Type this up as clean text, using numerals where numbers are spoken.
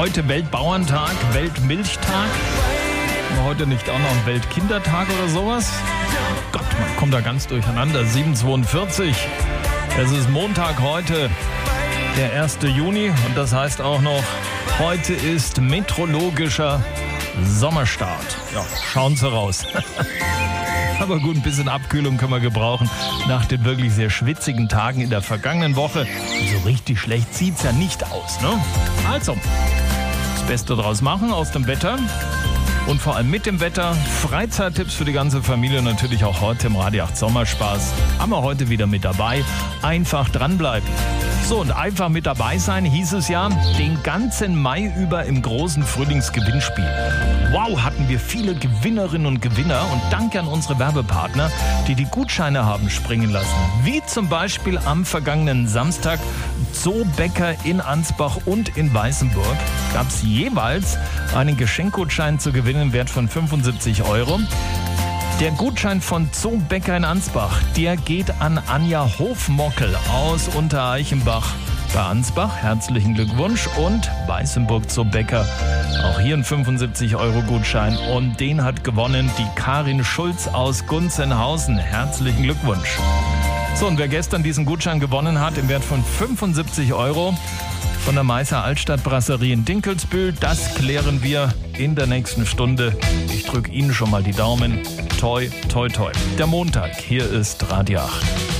Heute Weltbauerntag, Weltmilchtag. Heute nicht auch noch ein Weltkindertag oder sowas? Gott, man kommt da ganz durcheinander. 7:42. Es ist Montag heute, der 1. Juni. Und das heißt auch noch, heute ist meteorologischer Sommerstart. Ja, schauen Sie raus. Aber gut, ein bisschen Abkühlung können wir gebrauchen nach den wirklich sehr schwitzigen Tagen in der vergangenen Woche. So richtig schlecht sieht's ja nicht aus, ne? Also, das Beste draus machen aus dem Wetter und vor allem mit dem Wetter. Freizeittipps für die ganze Familie natürlich auch heute im Radio 8 Sommerspaß. Haben wir heute wieder mit dabei. Einfach dranbleiben. So, und einfach mit dabei sein hieß es ja den ganzen Mai über im großen Frühlingsgewinnspiel. Wow, hatten wir viele Gewinnerinnen und Gewinner und danke an unsere Werbepartner, die Gutscheine haben springen lassen. Wie zum Beispiel am vergangenen Samstag Zoobäcker in Ansbach und in Weißenburg gab es jeweils einen Geschenkgutschein zu gewinnen im Wert von 75 €. Der Gutschein von Zoobäcker in Ansbach, der geht an Anja Hofmockel aus Untereichenbach bei Ansbach. Herzlichen Glückwunsch. Und Weißenburg Zoobäcker, auch hier ein 75 € Gutschein. Und den hat gewonnen die Karin Schulz aus Gunzenhausen. Herzlichen Glückwunsch. So, und wer gestern diesen Gutschein gewonnen hat im Wert von 75 € von der Meißer Altstadt Brasserie in Dinkelsbühl, das klären wir in der nächsten Stunde. Ich drücke Ihnen schon mal die Daumen. Toi, toi, toi. Der Montag, hier ist Radio 8.